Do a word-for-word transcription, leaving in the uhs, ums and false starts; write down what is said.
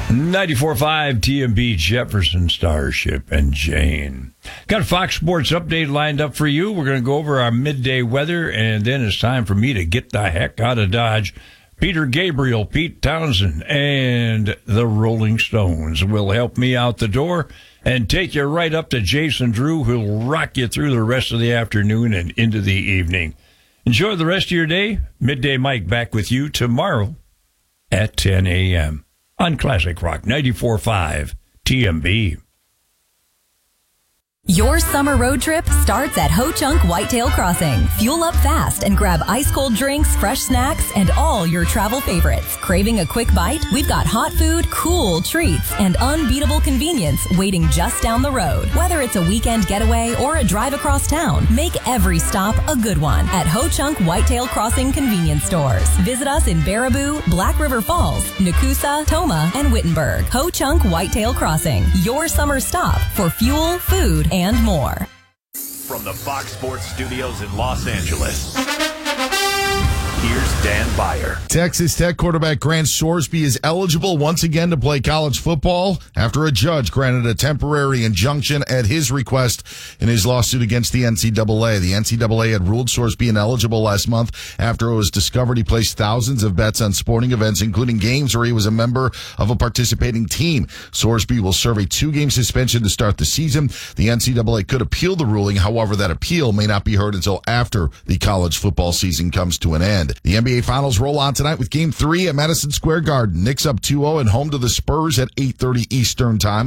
ninety-four point five T M B Jefferson Starship and Jane. Got a Fox Sports update lined up for you. We're going to go over our midday weather, and then it's time for me to get the heck out of Dodge. Peter Gabriel, Pete Townsend, and the Rolling Stones will help me out the door and take you right up to Jason Drew, who'll rock you through the rest of the afternoon and into the evening. Enjoy the rest of your day. Midday Mike back with you tomorrow at ten a.m. on Classic Rock ninety-four point five T M B. Your summer road trip starts at Ho Chunk Whitetail Crossing. Fuel up fast and grab ice-cold drinks, fresh snacks, and all your travel favorites. Craving a quick bite? We've got hot food, cool treats, and unbeatable convenience waiting just down the road. Whether it's a weekend getaway or a drive across town, make every stop a good one at Ho Chunk Whitetail Crossing convenience stores. Visit us in Baraboo, Black River Falls, Nakusa, Toma, and Wittenberg. Ho Chunk Whitetail Crossing, your summer stop for fuel, food, and and more. From the Fox Sports Studios in Los Angeles, here's Dan Beyer. Texas Tech quarterback Grant Sorsby is eligible once again to play college football after a judge granted a temporary injunction at his request in his lawsuit against the N C double A. The N C double A had ruled Sorsby ineligible last month after it was discovered he placed thousands of bets on sporting events, including games where he was a member of a participating team. Sorsby will serve a two-game suspension to start the season. The N C double A could appeal the ruling. However, that appeal may not be heard until after the college football season comes to an end. The N B A Finals roll on tonight with Game three at Madison Square Garden. Knicks up two oh and home to the Spurs at eight thirty Eastern Time.